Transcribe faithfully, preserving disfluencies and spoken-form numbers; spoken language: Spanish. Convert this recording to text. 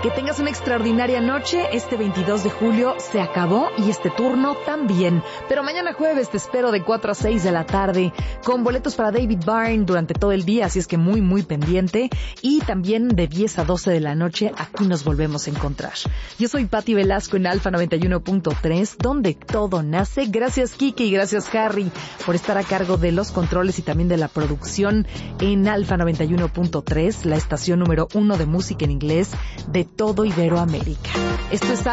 Que tengas una extraordinaria noche. Este veintidós de julio se acabó y este turno también. Pero mañana jueves te espero de cuatro a seis de la tarde con boletos para David Byrne durante todo el día, así es que muy, muy pendiente. Y también de diez a doce de la noche aquí nos volvemos a encontrar. Yo soy Patti Velasco en Alfa noventa y uno punto tres, donde todo nace. Gracias, Kike, y gracias, Harry, por estar a cargo de los controles y también de la producción en Alfa noventa y uno punto tres, la estación número uno de música en inglés de todo Iberoamérica. Esto es